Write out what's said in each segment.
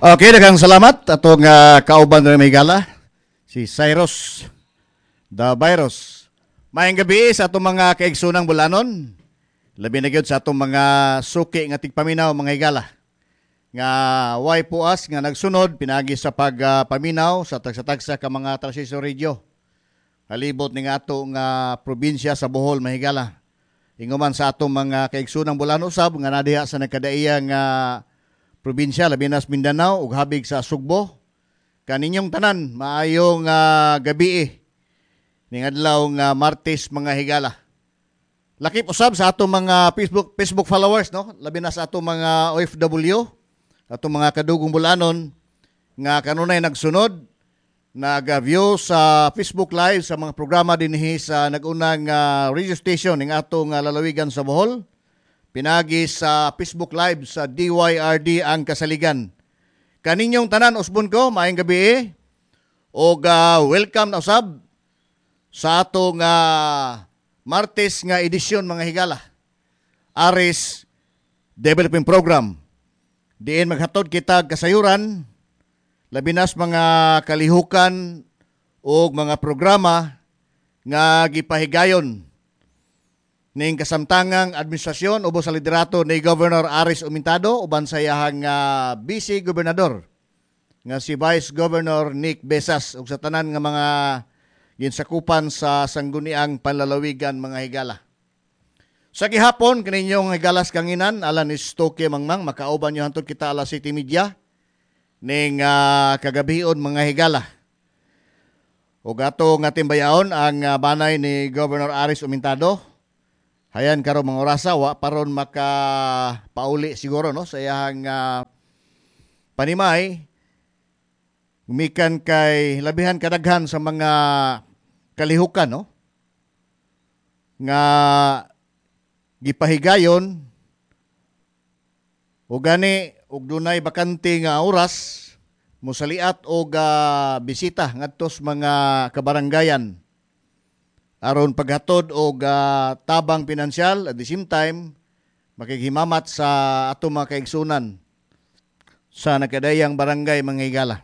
Okay, daghang salamat atong kauban ng Maygala, si Cyrus the Virus. Maayong gabi sa atong mga kaigsunang bulanon. Labi na gyud sa atong mga suki nga tigpaminaw mga higala. Nga way puas nga nagsunod pinagi sa pagpaminaw sa tagsa-tagsa ka mga transistor radio. Halibot ning ato nga probinsya sa Bohol, mahigala. Inguman sa atong mga kaigsunang bulanon usab nga nadiha sa nagkadaiyang probinsya labi na sa Mindanao ug habig sa Sugbo. Kaninyong tanan maayong gabi ning adlaw nga Martes mga higala. Lakip usab sa atong mga Facebook followers, no? Labi na sa atong mga OFW, atong mga kadugong bulanon nga kanunay nagsunod nag-view sa Facebook Live sa mga programa dinhi sa nagunang radio station ning atong lalawigan sa Bohol. Pinagi sa Facebook Live sa DYRD ang Kasaligan. Kaninyong tanan usbon ko, maayong gabi o welcome na usab sa atong Martes nga edisyon mga higala. Aris Development Program. Diin maghatod kita kasayuran, labinas mga kalihukan o mga programa nga gipahigayon ning kasamtangang administrasyon ubos sa liderato ni Governor Aris Umintado uban sa iyahang Vice Gobernador nga si Vice Governor Nick Besas ug sa tanan nga mga ginsakupan sa sangguniang panlalawigan mga higala. Sa gihapon kaninyong higalas kanginan alan ni Stoke Mangmang makauban niyo hantod kita alas City Media ning kagabion mga higala. Ug ato nga timbayaon ang banay ni Governor Aris Umintado. Hayan karon mga orasa wa paron makapauli siguro no sa iyang panimay mikan kay labihan kadaghan sa mga kalihukan no nga gipahigayon ug gani ug dunay bakante nga oras mosaliat og bisita ngadto sa mga kabaranggayan aron paghatod og tabang pinansyal at the same time makighimamat sa ato mga kaigsunan sa nakadayang barangay mga higala.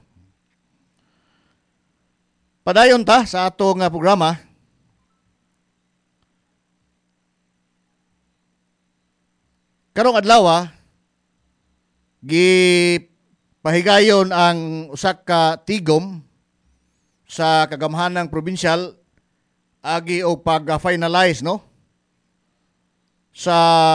Padayon ta sa ato nga programa. Karong adlaw gipahigayon ang usa ka tigom sa kagamhanang probinsyal agi o pag-finalize no sa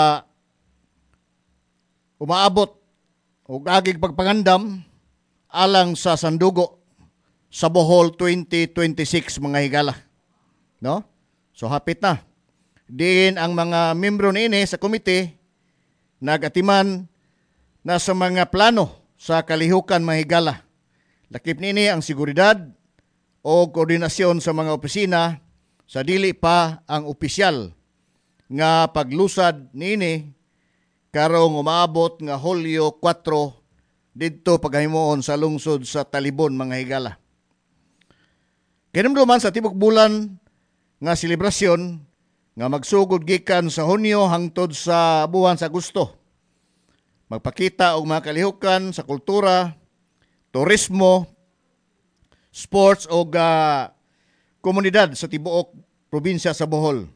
umaabot o agig pagpangandam alang sa sandugo sa Bohol 2026 mga higala no. So hapit na din ang mga membro niini sa komite nagatiman na sa mga plano sa kalihukan mga higala. Lakip niini ang seguridad o koordinasyon sa mga opisina sa dili pa ang opisyal nga paglusad niini karong umaabot nga Hulyo 4 didto paghimuon sa lungsod sa Talibon mga higala. Kinumduman sa tibok bulan nga selebrasyon nga magsugod gikan sa Hunyo hangtod sa buwan sa Agosto. Magpakita og mga kalihukan sa kultura, turismo, sports o komunidad sa tibuok probinsya sa Bohol.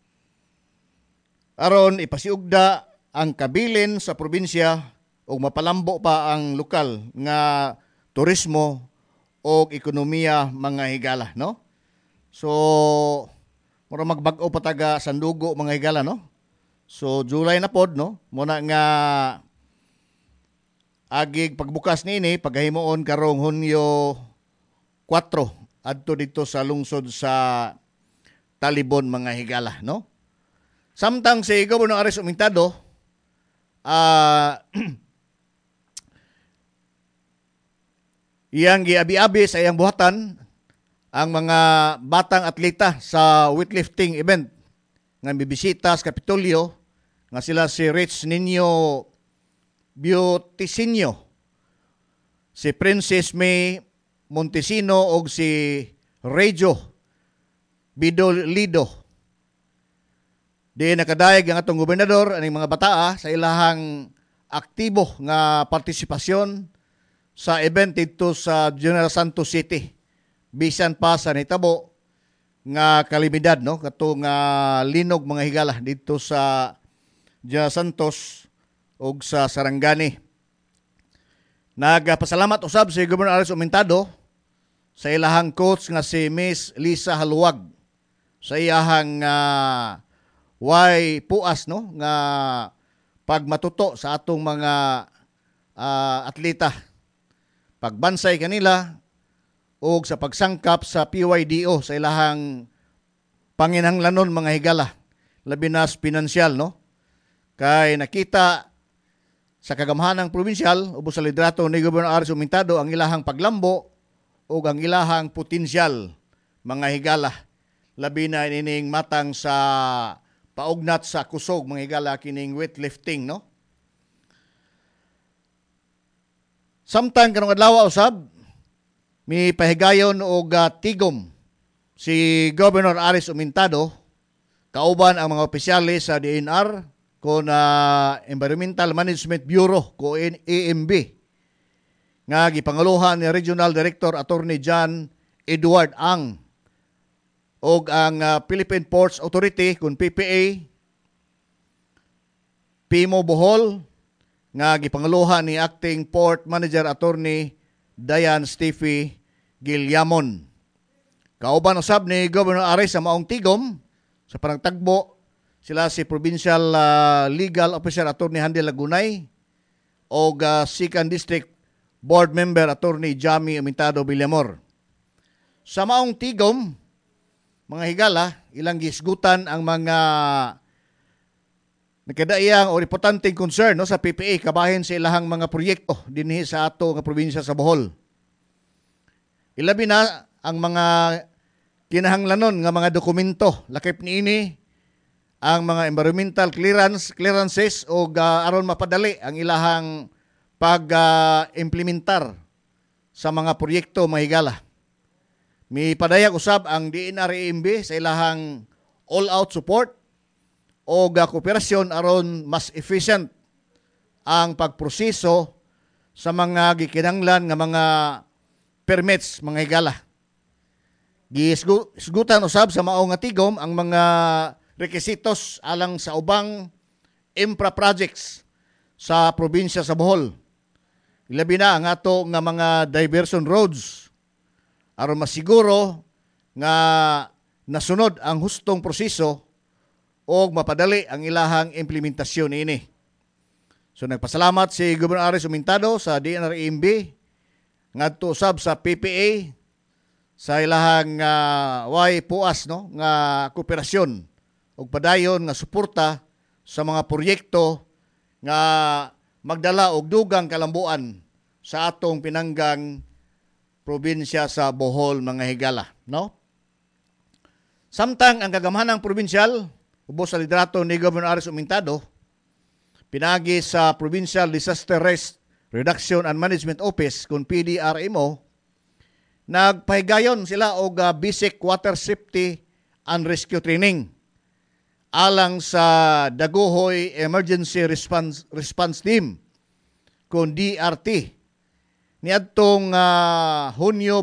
Aron ipasiugda ang kabilin sa probinsya o mapalambo pa ang lokal nga turismo o ekonomiya mga higala no. So mura magbag-o pa taga sandugo mga higala no. So July na pod no muna nga agig pagbukas niini paghimuon karong Hunyo 4 adto dito sa lungsod sa Talibon mga higala no. Samtang si Governor Aris Umintado iyang giabi-abi sa iyang buhatan ang mga batang atleta sa weightlifting event nga bibisita sa Kapitolyo nga sila si Rich Nino Bioticinio, si Princess May Montesino og si Reggio Bidolido. Di nakadayag ang atong gobernador aning mga bataa sa ilahang aktibo nga partisipasyon sa event dito sa General Santos City. Bisan pa sa nitabo nga kalimidad, no, katong linog mga higala dito sa General Santos ug sa Sarangani. Nagpasalamat usab si Governor Aris Umentado sa ilahang coach nga si Miss Lisa Haluwag sa iyahang way puas, no, nga pagmatuto sa atong mga atleta, pagbansay kanila o sa pagsangkap sa PYDO sa ilahang panginhanglanon mga higala, labi na pinansyal, no, kay nakita sa kagamhanang probinsyal ubos sa liderato ni Governor Aris Umentado ang ilahang paglambo o ang ilahang potensyal mga higala, labi na ining matang sa paugnat sa kusog mga higala kining weightlifting, no. Samtang kanong adlaw usab mi pahigayon og tigom si Governor Aris Umentado kauban ang mga opisyalis sa DNR kon Environmental Management Bureau ko EMB nga gipangaluhan ni Regional Director Attorney John Edward Ang og ang Philippine Ports Authority kun PPA, PIMO Bohol nga gipangaluhan ni Acting Port Manager Attorney Diane Steffi Guillamon. Kauban usab ni Governor Aris sa maong tigom sa panagtagbo sila si Provincial Legal Officer Attorney Handy Lagunay o 2nd District Board Member Attorney Jamie Umentado Villamor. Sa maong tigom, mga higala, ilang gisgutan ang mga nakadaiyang o importanteng concern, no, sa PPA kabahin sa ilahang mga proyekto dinhi sa ato nga probinsya sa Bohol. Ilabi na ang mga kinahanglanon nga mga dokumento lakip niini ang mga environmental clearances o aron mapadali ang ilahang pag-implementar sa mga proyekto mga higala. Mi padayag usab ang DNR-EMB sa ilahang all-out support o kooperasyon aron mas efficient ang pagproseso sa mga gikinahanglan nga mga permits mga higala. Gisgutan usab sa mao nga tigom ang mga rekisitos alang sa ubang infra projects sa probinsya sa Bohol. Ilabi na ang ato nga mga diversion roads aron masiguro nga nasunod ang hustong proseso o mapadali ang ilahang implementasyon ini. So nagpasalamat si Governor Aris Umentado sa DNR-EMB ngadto usab sa PPA sa ilahang way puas, no, nga kooperasyon ug padayon nga suporta sa mga proyekto nga magdala og dugang kalambuan sa atong pinanggang probinsya sa Bohol mga higala, no? Samtang ang kagamhanang probinsyal ubos sa liderato ni Governor Aris Umentado pinagi sa Provincial Disaster Risk Reduction and Management Office kun PDRMO, nagpahigayon sila og basic water safety and rescue training alang sa Daguhoy Emergency Response Team kun DRT niadtong Hunyo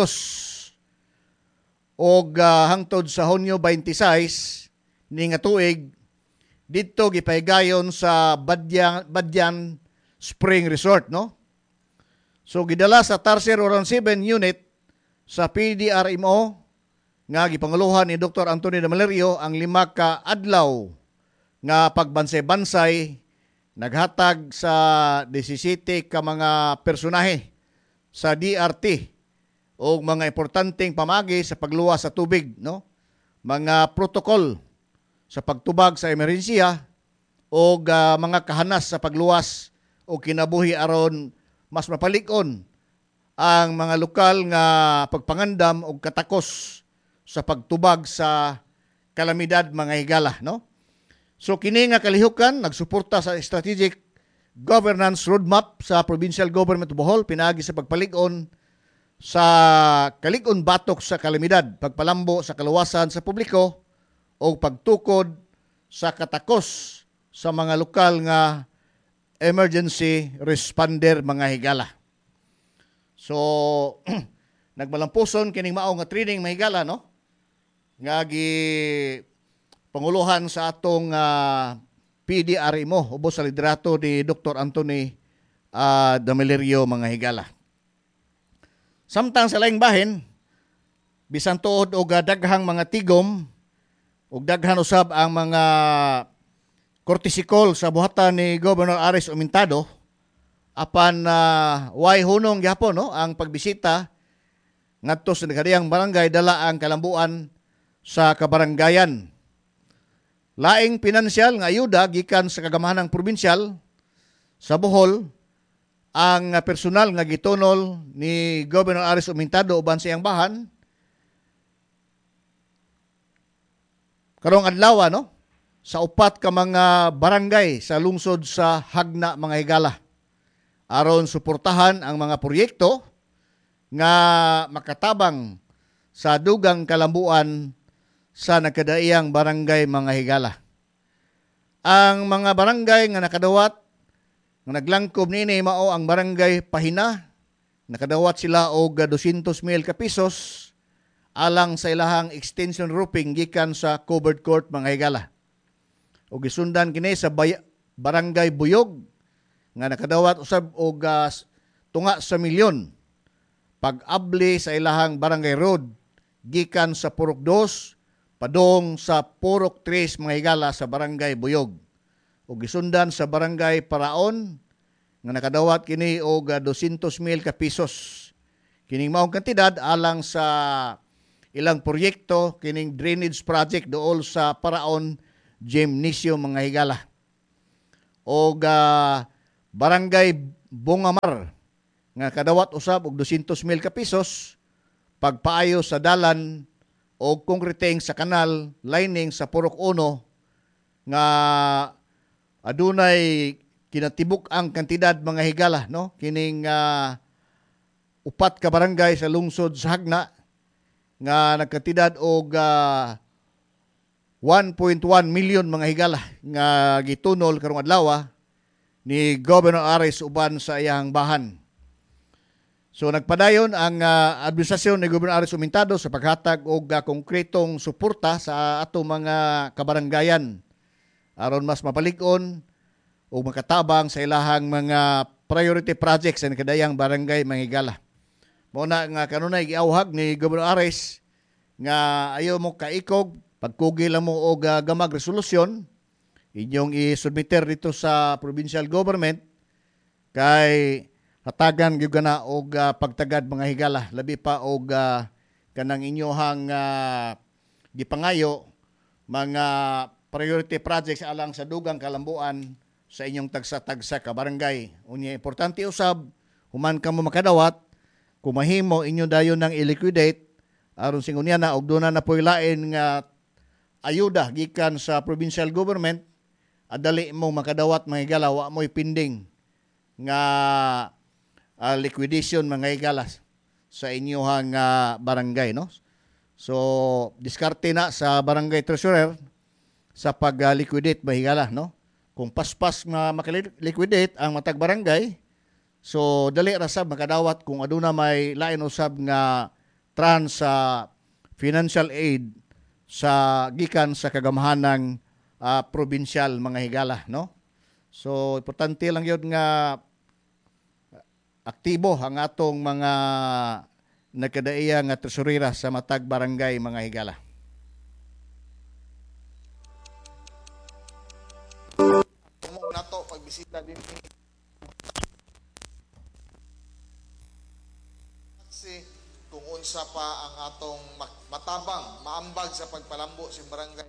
22 og hangtod sa Hunyo 26 ni nga tuig didto gipahigayon sa Badyan Spring Resort, no? So gidala sa Tarsier Oran 7 unit sa PDRMO nga gipangaluhan ni Dr. Antonio de Malerio ang 5 ka adlaw nga pagbansay-bansay, naghatag sa 17 ka mga personahe sa DRT o mga importanteng pamagi sa pagluwas sa tubig, no? Mga protocol sa pagtubag sa emerhensiya o mga kahanas sa pagluwas o kinabuhi aron mas mapalikon ang mga lokal nga pagpangandam o katakos sa pagtubag sa kalamidad mga higala, no? So kini nga kalihukan nagsuporta sa strategic governance roadmap sa Provincial Government of Bohol pinagi sa pagpalig-on sa kalig-on batok sa kalamidad, pagpalambo sa kaluwasan sa publiko o pagtukod sa katakos sa mga lokal nga emergency responder mga higala. So nagmalampuson kining mao nga training mahigala no. Nga gi panguluhan sa atong PDRI mo ubos sa liderato ni Dr. Anthony Damelerio mga higala. Samtang sa laing bahin bisan tuod og daghang mga tigom ug daghan usab ang mga kortisikol sa buhatan ni Governor Aris Umintado apan way hunong gyapon no ang pagbisita ngadto sa nakadiyang barangay dala ang kalambuan sa kabarangayan. Laing pinansyal nga ayuda gikan sa kagamahanang probinsyal sa Bohol ang personal nga gitunol ni Governor Aris Umintado uban sa iyang bahan karong adlaw no sa upat ka mga barangay sa lungsod sa Hagna mga higala aron suportahan ang mga proyekto nga makatabang sa dugang kalambuan sa nakadaiyang barangay mga higala. Ang mga barangay nga nakadawat nga naglangkob niini mao ang barangay Pahina, nakadawat sila og 200,000 ka pesos alang sa ilahang extension roofing gikan sa covered court mga higala. O gisundan kini sa barangay Buyog nga nakadawat usab og tunga sa milyon pag-abli sa ilahang barangay road gikan sa Purok 2 padong sa Purok 3 mga higala sa barangay Buyog. O gisundan sa barangay Paraon nga nakadawat kini og 200,000 ka pesos. Kining maong kantidad alang sa ilang proyekto kining drainage project dool sa Paraon Gymnasium mga higala. Og barangay Bungamar nga kadawat usab og 200,000 ka pesos pagpaayo sa dalan o concreting sa kanal lining sa Purok 1 nga adunay kinatibuk ang kantidad mga higala no kining upat ka barangay sa lungsod sa Hagna nga nagkantidad og 1.1 million mga higala nga gitunol karong adlaw ni Governor Aris uban sa iyang bahan. So nagpadayon ang administrasyon ni Governor Aris Umintado sa paghatag og konkretong suporta sa atong mga kabaranggayan aron mas mapalig-on o makatabang sa ilahang mga priority projects sa nakadayang barangay mga higala. Mao na nga kanunay giawhag ni Governor Aris nga ayo mo kaikog pagkugi lang mo og gamag resolusyon inyong i-submiter dito sa provincial government kay hatagan gyud na og pagtagad mga higala labi pa og kanang inyohang gipangayo mga priority projects alang sa dugang kalambuan sa inyong tagsa-tagsa ka barangay. Unya importante usab human ka mo makadawat kung mahimo inyo dayon nang i-liquidate aron singunya na og duna na poy lain nga ayuda gikan sa provincial government adali mo makadawat mga higala wa mo'y pending nga liquidation mga higala sa inyohang barangay no. So diskarte na sa barangay treasurer sa pag-liquidate mga higala no. Kung paspas nga makaliquidate ang matag barangay so dali ra sab makadawat kung aduna may lain usab nga trans financial aid sa gikan sa kagamahanang provincial mga higala no. So importante lang yun nga aktibo ang atong mga nagkadaiya nga tresurera sa matag barangay mga higala. Mo nato pagbisita din kasi kung unsa pa ang atong matabang maambag sa pagpalambo sa barangay.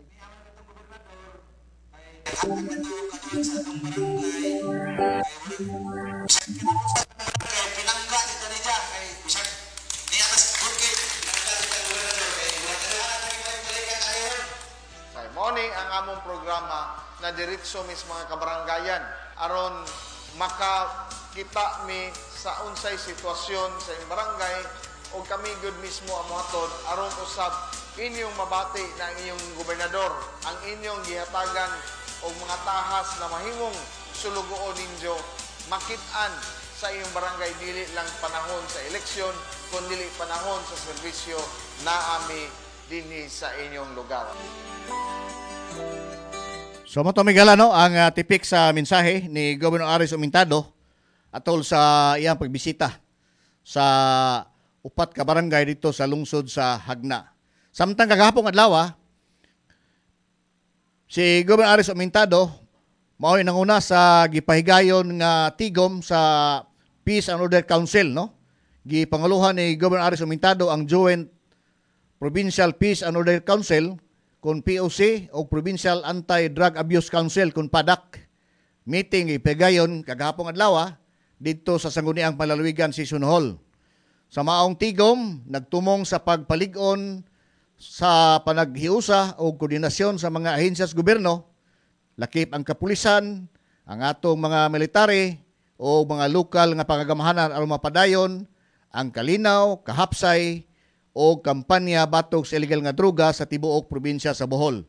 Pinangga dito ni Jack kay bisag ni atas bukid pinangga dito gobernador kay balikan ayo. Sa morning ang among programa na diretso mis mga kabarangayan aron makakita mi sa unsay sitwasyon sa barangay o kami good mismo ang mohatod aron usab inyong mabati na ang inyong gobernador ang inyong gihatagan og mga tahas na mahimong sulugoon ninyo makit-an sa inyong barangay, dili lang panahon sa eleksyon, kundi panahon sa serbisyo na ami dinhi sa inyong lugar. So mo to Miguel, ang tipik sa mensahe ni Governor Aris Umintado atol sa iyang pagbisita sa upat ka barangay dito sa lungsod sa Hagna. Samtang kagahapon adlaw, si Governor Aris Umintado mao'y nanguna sa gipahigayon nga tigom sa Peace and Order Council, no? Gipangaluhan ni Governor Aris Umintado ang Joint Provincial Peace and Order Council kung POC o Provincial Anti-Drug Abuse Council kung PADAC. Meeting ipigayon kagahapon adlaw dito sa Sangguniang Palalawigan Session Hall. Sa maong tigom, nagtumong sa pagpalig-on sa panaghiusa o koordinasyon sa mga ahensyas gobyerno, lakip ang kapulisan, ang atong mga military o mga lokal nga pangagamahanan aron mapadayon ang kalinaw, kahapsay o kampanya batok sa illegal nga droga sa tibuok probinsya sa Bohol.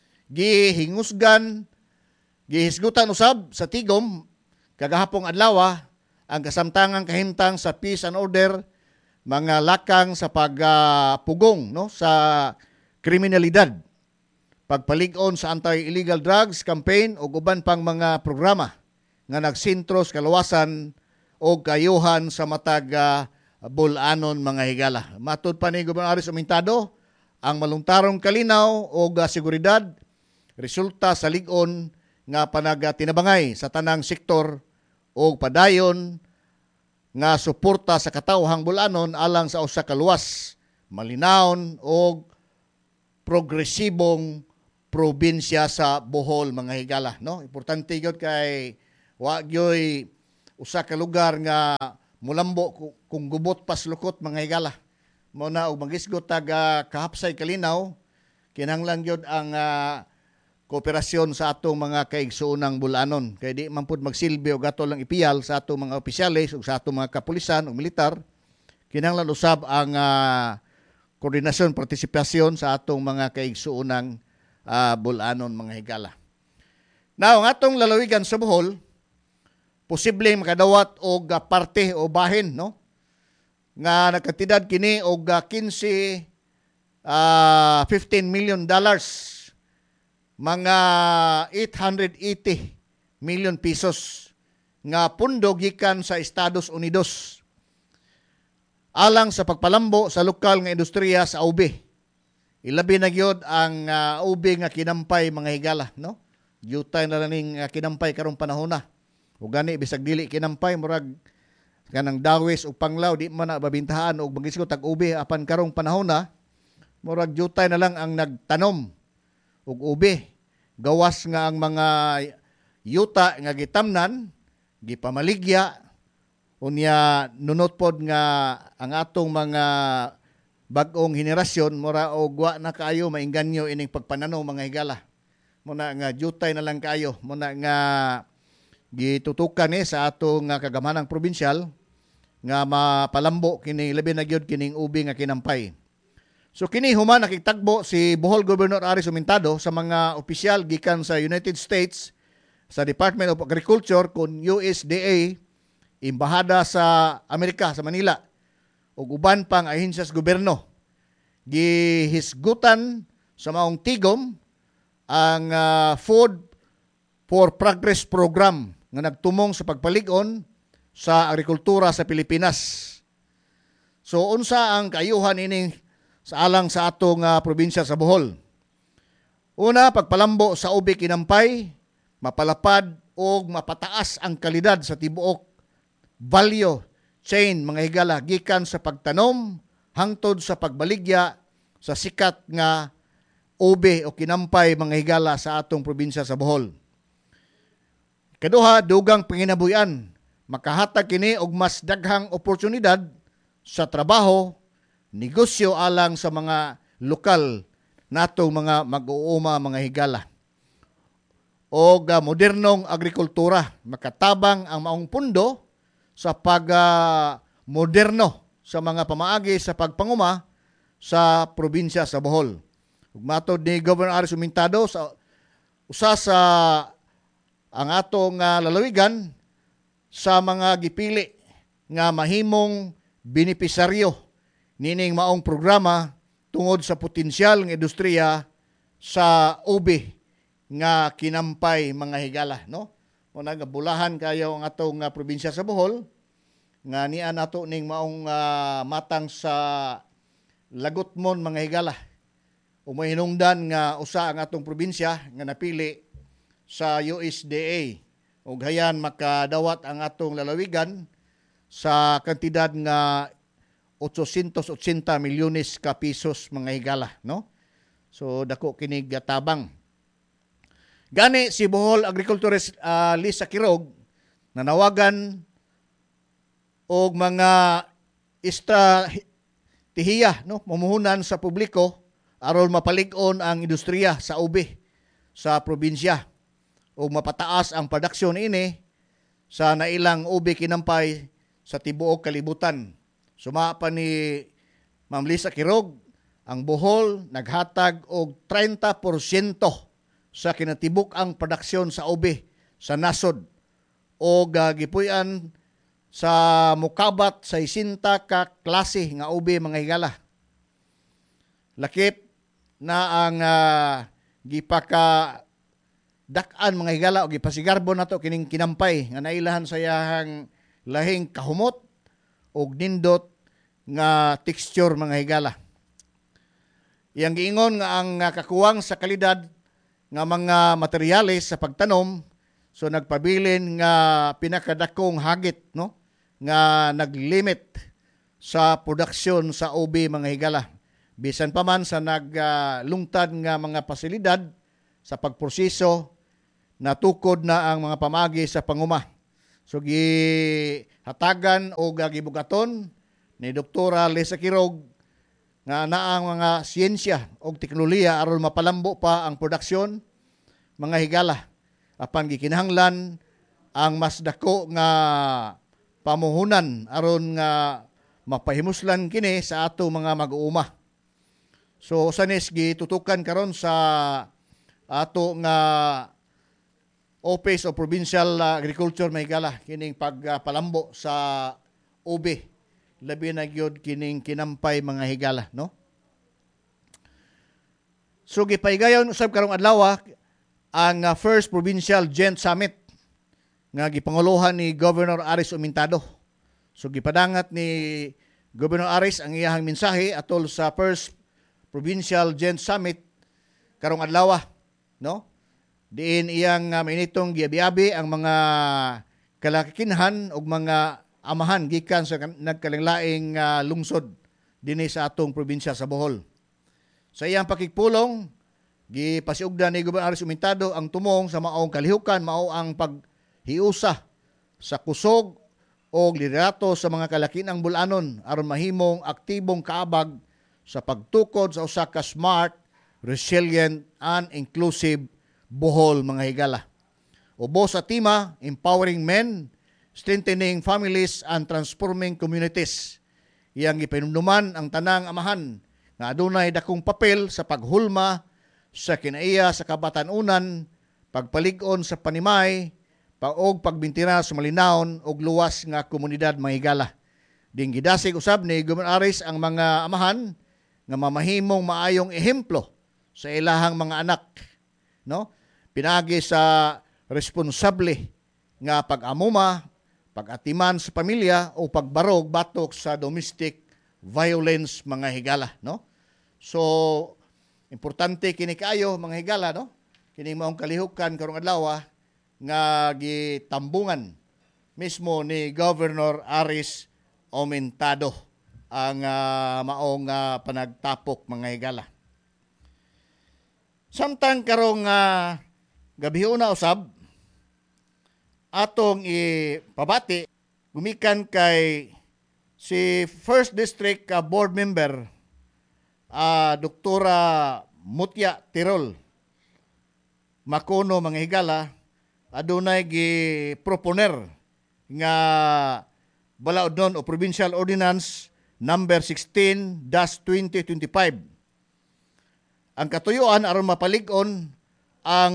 Gihisgutan usab sa tigom kagahapong adlaw ang kasamtangang kahimtang sa peace and order, mga lakang sa pagpugong sa kriminalidad, pagpalig-on sa anti-illegal drugs campaign o uban pang mga programa nga nagsintro sa kaluwasan o kayuhan sa matag bulanon mga higala. Matud pa ni Gobernador Aris Umintado, ang malungtarong kalinaw o seguridad resulta sa lig-on nga panagatinabangay sa tanang sektor o padayon nga suporta sa katawhang bulanon alang sa usa ka luwas, malinawon o progresibong probinsya sa Bohol mga higala, no? Importante gyud kay wa gyoy usa ka lugar nga mulambo kung gubot pas lukot mga higala. Mo na og magisgot taga kahapsay kalinaw, kinahanglan gyud ang kooperasyon sa atong mga kaigsuonang bulanon. Kay di man pud magsilbi og ato lang ipiyal sa atong mga opisyales ug sa atong mga kapulisan ug militar. Kinahanglan usab ang koordinasyon, partisipasyon sa atong mga kaigsuonang bulanon mga higala. Now, ang atong lalawigan sa Bohol, posible makadawat og parte o bahin, no? Nga nagkatidad kini og 15 million dollars, mga 880 million pesos nga pundo gikan sa Estados Unidos alang sa pagpalambo sa lokal nga industriya sa ube. Ilabi na gyud ang ube nga kinampay mga higala, no? Yutay na lang kinampay karong panahon na. Ug gani bisag dili kinampay murag kanang dawis ug panglaw di man na babintahan og magisgot tag ube apan karong panahon na murag yutay na lang ang nagtanom og ube. Gawas nga ang mga yuta nga gitamnan, gipamaligya, unya nunot pod nga ang atong mga bag-ong henerasyon mura og wa na kaayo mainganyo ining pagpananaw mga higala. Muna nga yutay na lang kaayo, muna nga gitutukan sa atong kagamanang probinsyal nga mapalambo kini labi na gyud kining ube nga kinampay. So kini human nakitagbo si Bohol Governor Aris Umintado sa mga opisyal gikan sa United States, sa Department of Agriculture kun USDA, Embahada sa Amerika sa Manila ug uban pang ahensyas gobyerno. Gihisgutan sa maong tigom ang Food for Progress Program nga nagtumong sa pagpalig-on sa agrikultura sa Pilipinas. So unsa ang kaayuhan ini sa alang sa atong probinsya sa Bohol? Una, pagpalambo sa ube kinampay, mapalapad o mapataas ang kalidad sa tibuok value chain mga higala gikan sa pagtanom hangtod sa pagbaligya sa sikat nga ube o kinampay mga higala sa atong probinsya sa Bohol. Kaduha, dugang panginabuyan, makahatag kini og mas daghang oportunidad sa trabaho, negosyo alang sa mga lokal natong mga mag-uuma mga higala. O modernong agrikultura, makatabang ang maong pundo sa pag-moderno sa mga pamaagi sa pagpanguma sa probinsya sa Bohol. Ug matod ni Governor Aris Umintado sa usa sa ang atong lalawigan sa mga gipili nga mahimong benepisaryo nining maong programa tungod sa potensyal ng industriya sa ube nga kinampay mga higala, no? Muna nga bulahan kayo ang atong probinsya sa Bohol nga niya nato ning maong matang sa Lagutmon mga higala. Umahinungdan nga usa ang atong probinsya nga napili sa USDA ug hayan makadawat ang atong lalawigan sa kantidad nga 880 milyones ka pisos mga higala, no? So dako kinig tabang. Gani si Bohol Agriculturist Lisa Kirog nanawagan og mga tihiya, no, mamuhunan sa publiko aron mapalig-on ang industriya sa ube sa probinsya ug mapataas ang produksyon ini sa nailang ube kinampay sa tibuok kalibutan. Suma pa ni Ma'am Lisa Kirog, ang Bohol naghatag og 30% sa kinatibuk ang produksyon sa ube sa nasod o gipuy-an sa mukabat sa 60 ka klase nga ube mga higala. Lakip na ang gipaka dak-an mga higala o gipasigarbo nato kining kinampay nga nailahan sa yahang lahing kahumot og nindot nga texture mga higala. Iyang giingon nga ang kakuwang sa kalidad nga mga materyales sa pagtanom so nagpabilin nga pinakadakong hagit, no, nga naglimit sa produksyon sa ube mga higala. Bisan pa man sa naglungtad nga mga pasilidad sa pagproseso natukod na ang mga pamagi sa panguma. So gihatagan o gibugaton ni Doktora Lisa Kirog nga naang mga siyensya o teknolohiya aron mapalambo pa ang produksyon mga higala apan gikinahanglan ang mas dako nga pamuhunan aron nga mapahimuslan kini sa ato mga mag-uuma. So sanis gitutukan karon sa ato nga Office of Provincial Agriculture mga higala kining pagpalambo sa ube labi na gyud kining kinampay mga higala, no? So gipaygayon usab karong adlaw ang First Provincial Gent Summit nga gipanguluhan ni Governor Aris Umintado. So gipadangat ni Governor Aris ang iyahang mensahe atol sa First Provincial Gent Summit karong adlaw, no? Diin iyang minitong giabi-abi ang mga kalakikinhan ug mga amahan gikan sa nagkalanglaing lungsod dinhi sa atong probinsya sa Bohol. Sa iyang pakigpulong, gipasiugdan ni Gobernador Aris Umintado ang tumong sa maong kalihukan mao ang paghiusa sa kusog o liderato sa mga kalakinang bulanon aron mahimong aktibong kaabag sa pagtukod sa usa ka smart, resilient, and inclusive Bohol mga higala. Ubos sa tema, Empowering Men, Strengthening Families and Transforming Communities. Iyang ipinumduman ang tanang amahan nga adunay dakong papel sa paghulma sa kinaiya sa kabatanunan, pagpalig-on sa panimay, og pagbintira sa malinawon og luwas nga komunidad mga higala. Ding gidasig usab ni Governor Aris ang mga amahan nga mamahimong maayong ehemplo sa ilahang mga anak, no? Pinagi sa responsable nga pag-amuma, pag-atiman sa pamilya o pagbarog batok sa domestic violence mga higala, no? So importante kini kaayo mga higala, no? Kini maong kalihukan karong adlaw nga gitambungan mismo ni Governor Aris Umintado ang maong panagtapok mga higala. Samtang karong gabihon usab atong ipabati gumikan kay si First District Board Member Doktora Mutya Tirol Makono mga higala adunay gi-proponer nga balaodnon o Provincial Ordinance number 16-2025. Ang katuyuan aron mapalig-on ang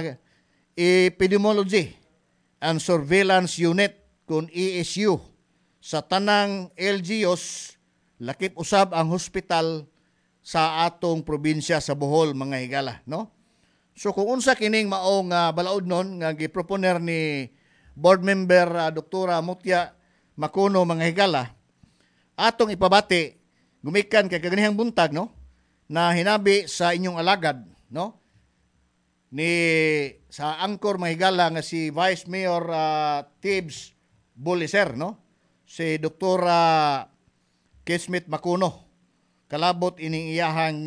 Epidemiology and Surveillance Unit kung ESU sa tanang LGUs lakip usab ang hospital sa atong probinsya sa Bohol, mga higala, no? So kung unsa kining maong balaod nun nga giproponer ni board member Doktora Mutya Makuno, mga higala, atong ipabati gumikan kay kaganihang buntag, no, na hinabi sa inyong alagad, no, ni sa angkor, mga higala, nga si Vice Mayor Tibbs Buliser, no, si Doktora Kismet Makuno, kalabot ining iyahang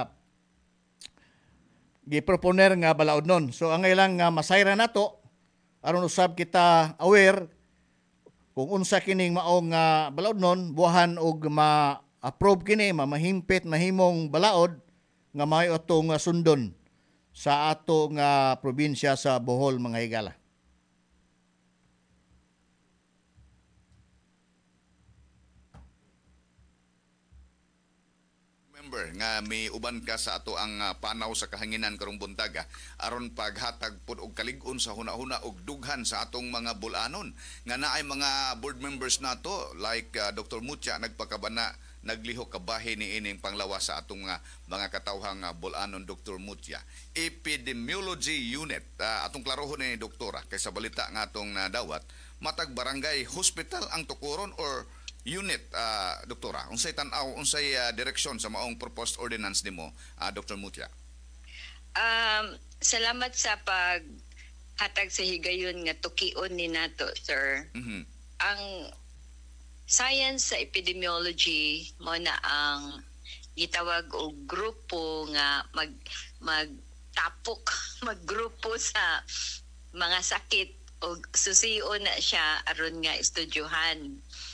giproponer nga balaod nun. So ang ilang masayra nato aron usab kita aware kung unsa kining maong balaod nun, buhan og ma-approve kini, mahimpit mahimong balaod nga may atong sundon sa atong probinsya sa Bohol, mga higala. Nga may uban ka sa ato ang panaw sa kahanginan karong buntag aron paghatag pud og kalig-on sa hunahuna og dughan sa atong mga bulanon nga naay mga board members nato like Dr. Mutya nagpakabana naglihok kabahin ni ining panglawas sa atong mga katawhang bulanon. Dr. Mutya, Epidemiology Unit, atong klarohon ni doktora kay sa balita nga atong nadawat matag barangay hospital ang tukuron or unit, doktora? Unsay tan-aw, unsay direksyon sa maong proposed ordinance nimo, Dr. Mutya? Salamat sa paghatag sa higayon nga tukion ni nato, sir. Mm-hmm. Ang science sa epidemiology mo na ang gitawag og grupo nga magtapok maggrupo sa mga sakit o susiyo na siya aron nga estudyohan